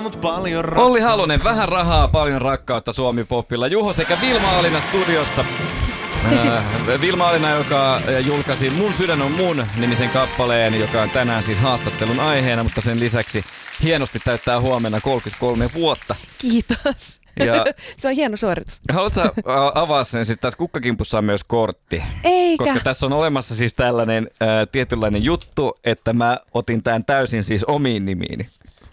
mut paljon rakkautta. Olli Halonen, vähän rahaa, paljon rakkautta Suomi-popilla. Juho sekä Vilma Alina studiossa. Vilma Alina, joka julkaisi Mun sydän on mun -nimisen kappaleen, joka on tänään siis haastattelun aiheena, mutta sen lisäksi hienosti täyttää huomenna 33 vuotta. Kiitos. Ja se on hieno suoritus. Haluatko avaa sen? Siis tässä Kukkakimpussa on myös kortti. Eikä. Koska tässä on olemassa siis tällainen tietynlainen juttu, että mä otin tämän täysin siis omiin nimiini.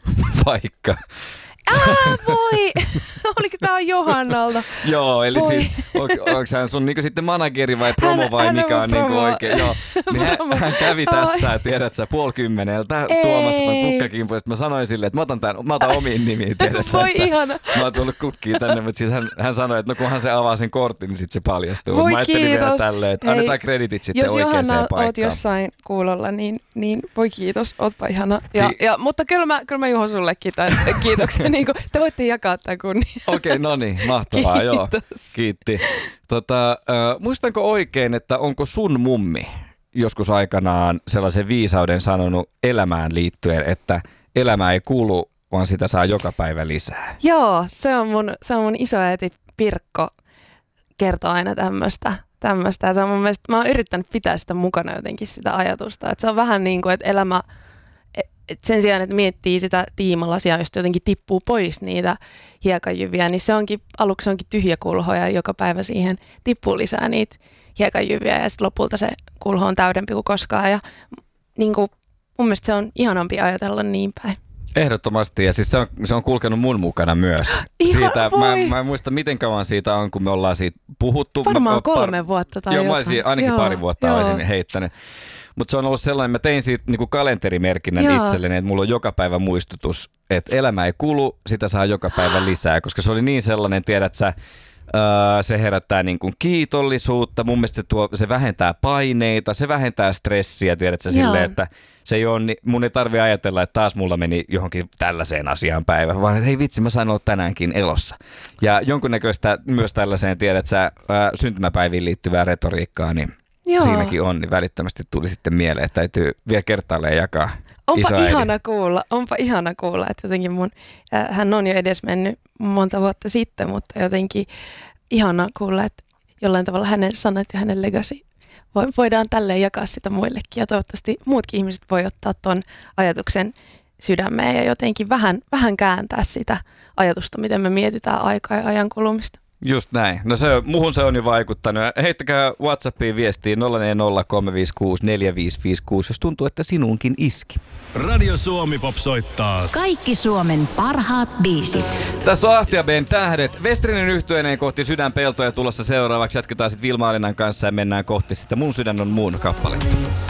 Voi! Oliko tää on Johannalta? Joo, eli siis onko hän sun niinku sitten manageri vai promo vai mikä on niinku oikein? Joo, niin hän kävi tässä, tiedät sä, 9:30 tuomassa ton Kukkakimpuun, ja mä sanoin silleen, että mä otan omiin nimiin, tiedät sä. Voi ihana. Mä oon tullut kukkiin tänne, mutta sitten hän sanoi, että no kunhan se avaa sen kortin, niin sitten se paljastuu. Voi mä ajattelin kiitos. Vielä tälleen, että annetaan kreditit sitten oikeaan paikkaan. Jos Johanna oot jossain kuulolla, niin voi kiitos, ootpa ihana. Mutta kyllä mä Juho sullekin tämän kiitoksen. Niin te voitte jakaa tämän kunnian. Okei, no niin, mahtavaa, Kiitos. joo. Kiitti. Muistanko oikein, että onko sun mummi joskus aikanaan sellaisen viisauden sanonut elämään liittyen, että elämä ei kulu, vaan sitä saa joka päivä lisää? Joo, se on mun isoäiti Pirkko kertoo aina tämmöistä. Ja se on mun mielestä, mä oon yrittänyt pitää sitä mukana jotenkin sitä ajatusta. Että se on vähän niin kuin, että elämä, et sen sijaan, että miettii sitä tiimalasia, josta jotenkin tippuu pois niitä hiekanjyviä, niin aluksi onkin tyhjä kulho ja joka päivä siihen tippuu lisää niitä hiekanjyviä ja sitten lopulta se kulho on täydempi kuin koskaan. Ja niin kuin, mun mielestä se on ihanampi ajatella niin päin. Ehdottomasti, ja siis se on kulkenut mun mukana myös. Siitä, mä en muista miten kauan siitä on, kun me ollaan siitä puhuttu. Varmaan 3 vuotta tai jotain. Joo, mä olisin ainakin pari vuotta olisin heittänyt. Mutta se on ollut sellainen, mä tein siitä niinku kalenterimerkinnän itselleni, että mulla on joka päivä muistutus, että elämä ei kulu, sitä saa joka päivä lisää, koska se oli niin sellainen, tiedät sä, se herättää niin kuin kiitollisuutta, mun mielestä se vähentää paineita, se vähentää stressiä, tiedät sä, silleen, että se ei ole, mun ei tarvitse ajatella, että taas mulla meni johonkin tällaiseen asiaan päivä, vaan että hei vitsi, mä sain olla tänäänkin elossa. Ja jonkunnäköistä myös tällaiseen, tiedät sä, syntymäpäiviin liittyvää retoriikkaa, niin siinäkin on, niin välittömästi tuli sitten mieleen, että täytyy vielä kertaalleen jakaa. Onpa ihana kuulla, että jotenkin hän on jo edes mennyt monta vuotta sitten, mutta jotenkin ihana kuulla, että jollain tavalla hänen sanat ja hänen legacy voidaan tälleen jakaa sitä muillekin ja toivottavasti muutkin ihmiset voi ottaa ton ajatuksen sydämeen ja jotenkin vähän kääntää sitä ajatusta, miten me mietitään aikaa ja ajan kulumista. Just näin. No muhun se on jo vaikuttanut. Heittäkää WhatsAppiin viestiin 040356455, jos tuntuu, että sinuunkin iski. Radio Suomi Pop soittaa kaikki Suomen parhaat biisit. Tässä on Ahtia B:n tähdet. Westrinin yhtyeineen kohti Sydänpeltoja tulossa seuraavaksi. Jatketaan sitten Vilma Alinan kanssa ja mennään kohti sitä Mun sydän on mun -kappaletta.